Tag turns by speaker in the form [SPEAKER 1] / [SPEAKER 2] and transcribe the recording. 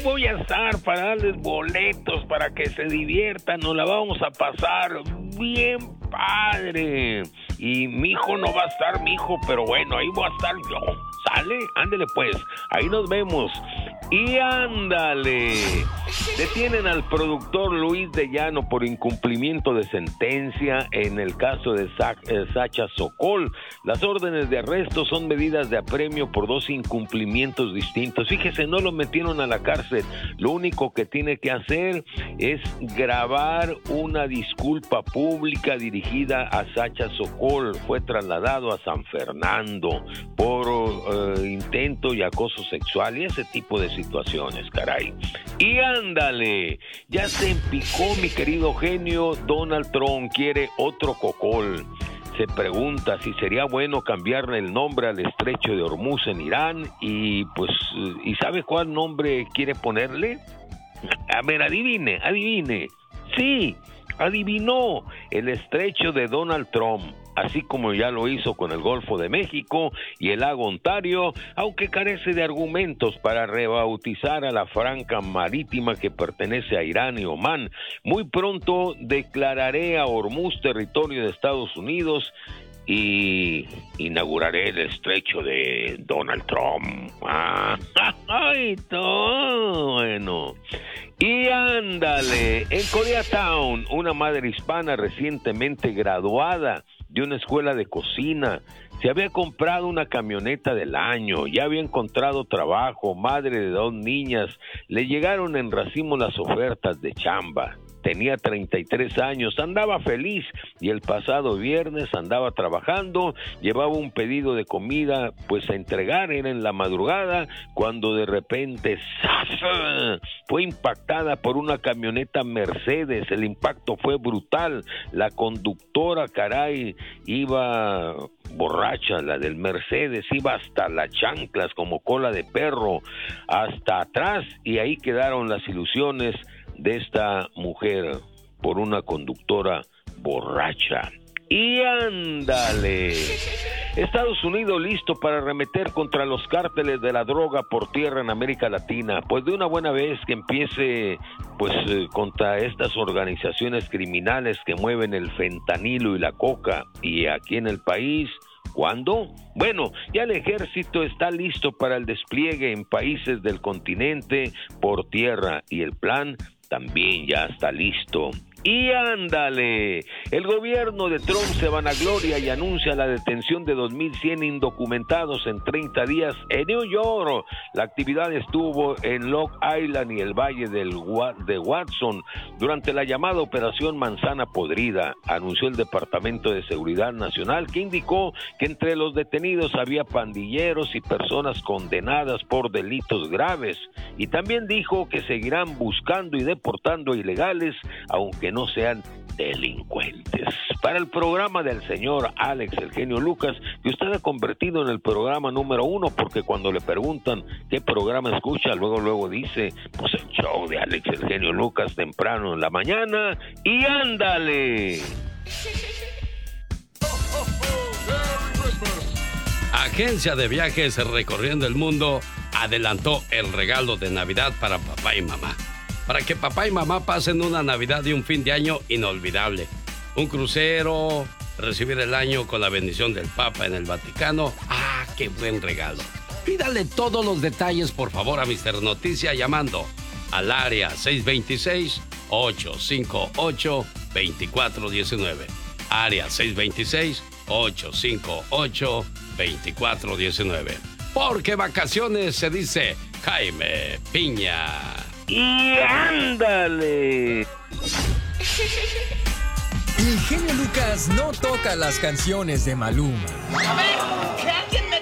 [SPEAKER 1] voy a estar para darles boletos para que se diviertan, nos la vamos a pasar bien padre. Y mi hijo no va a estar, mi hijo, pero bueno, ahí voy a estar yo. ¿Sale? Ándele pues, ahí nos vemos. Y ándale. Detienen al productor Luis de Llano por incumplimiento de sentencia en el caso de Sacha Sokol. Las órdenes de arresto son medidas de apremio por 2 incumplimientos distintos. Fíjese, no lo metieron a la cárcel. Lo único que tiene que hacer es grabar una disculpa pública dirigida a Sacha Sokol. Fue trasladado a San Fernando por intento y acoso sexual y ese tipo de situaciones, caray. Y ándale, ya se empicó mi querido genio. Donald Trump quiere otro cocol. Se pregunta si sería bueno cambiarle el nombre al estrecho de Hormuz en Irán y pues, ¿y sabe cuál nombre quiere ponerle? A ver, adivine. Sí, adivinó, el estrecho de Donald Trump, así como ya lo hizo con el Golfo de México y el lago Ontario, aunque carece de argumentos para rebautizar a la franja marítima que pertenece a Irán y Omán. Muy pronto declararé a Hormuz territorio de Estados Unidos y inauguraré el estrecho de Donald Trump. ¡Ay, todo bueno! Y ándale, en Koreatown, una madre hispana recientemente graduada de una escuela de cocina se había comprado una camioneta del año, ya había encontrado trabajo, madre de 2 niñas, le llegaron en racimo las ofertas de chamba. Tenía 33 años, andaba feliz y el pasado viernes andaba trabajando, llevaba un pedido de comida pues a entregar, era en la madrugada, cuando de repente ¡zas! Fue impactada por una camioneta Mercedes. El impacto fue brutal, la conductora, caray, iba borracha, la del Mercedes, iba hasta las chanclas como cola de perro, hasta atrás, y ahí quedaron las ilusiones de esta mujer por una conductora borracha. Y ándale, Estados Unidos listo para arremeter contra los cárteles de la droga por tierra en América Latina, pues de una buena vez que empiece contra estas organizaciones criminales que mueven el fentanilo y la coca. Y aquí en el país, ¿cuándo? Bueno, ya el ejército está listo para el despliegue en países del continente por tierra y el plan también ya está listo. Y ándale, el gobierno de Trump se vanagloria y anuncia la detención de 2,100 indocumentados en 30 días en New York. La actividad estuvo en Long Island y el Valle de Watson durante la llamada Operación Manzana Podrida, anunció el Departamento de Seguridad Nacional, que indicó que entre los detenidos había pandilleros y personas condenadas por delitos graves, y también dijo que seguirán buscando y deportando a ilegales, aunque no sean delincuentes. Para el programa del señor Alex, el genio Lucas, que usted ha convertido en el programa número 1, porque cuando le preguntan qué programa escucha, luego dice, pues el show de Alex, el genio Lucas, temprano en la mañana. Y ándale.
[SPEAKER 2] Agencia de Viajes Recorriendo el Mundo adelantó el regalo de Navidad para papá y mamá, para que papá y mamá pasen una Navidad y un fin de año inolvidable. Un crucero, recibir el año con la bendición del Papa en el Vaticano. ¡Ah, qué buen regalo! Pídale todos los detalles, por favor, a Mr. Noticia llamando al área 626-858-2419. Área 626-858-2419. Porque vacaciones se dice Jaime Piña.
[SPEAKER 1] Y ándale.
[SPEAKER 3] El genio Lucas no toca las canciones de Maluma.
[SPEAKER 4] A ver, que alguien me